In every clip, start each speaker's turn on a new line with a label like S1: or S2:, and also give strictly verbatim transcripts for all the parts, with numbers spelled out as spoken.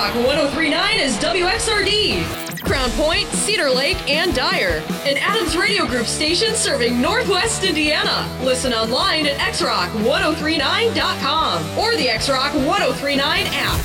S1: Rock one oh three point nine is W X R D. Crown Point, Cedar Lake, and Dyer. An Adams Radio Group station serving Northwest Indiana. Listen online at x rock ten thirty-nine dot com or the X Rock ten thirty-nine app.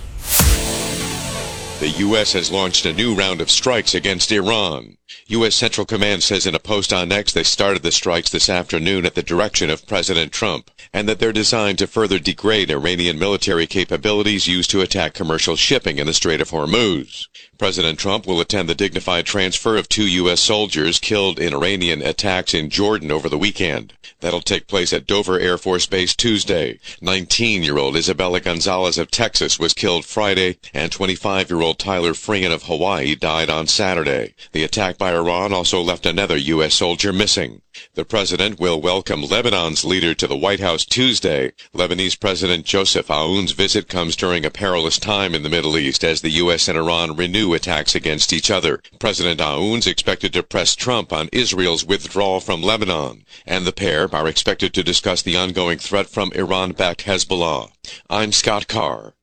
S2: The U S has launched a new round of strikes against Iran. U S Central Command says in a post on X they started the strikes this afternoon at the direction of President Trump, and that they're designed to further degrade Iranian military capabilities used to attack commercial shipping in the Strait of Hormuz. President Trump will attend the dignified transfer of two U S soldiers killed in Iranian attacks in Jordan over the weekend. That'll take place at Dover Air Force Base Tuesday. nineteen-year-old Isabella Gonzalez of Texas was killed Friday, and twenty-five-year-old Tyler Freehan of Hawaii died on Saturday. The attack by Iran also left another U S soldier missing. The president will welcome Lebanon's leader to the White House Tuesday. Lebanese President Joseph Aoun's visit comes during a perilous time in the Middle East as the U S and Iran renew attacks against each other. President Aoun's expected to press Trump on Israel's withdrawal from Lebanon, and the pair are expected to discuss the ongoing threat from Iran-backed Hezbollah. I'm Scott Carr.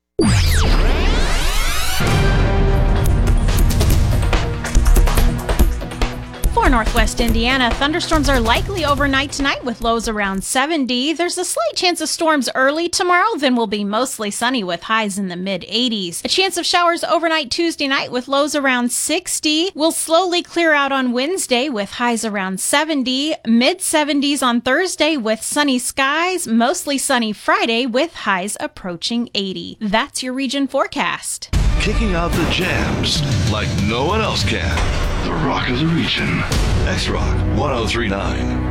S3: For Northwest Indiana, thunderstorms are likely overnight tonight with lows around seventy. There's a slight chance of storms early tomorrow, then will be mostly sunny with highs in the mid eighties. A chance of showers overnight Tuesday night with lows around sixty. Will slowly clear out on Wednesday with highs around seventy. mid seventies on Thursday with sunny skies. Mostly sunny Friday with highs approaching eighty. That's your region forecast.
S4: Kicking out the jams like no one else can. The Rock of the Region. X Rock ten thirty-nine.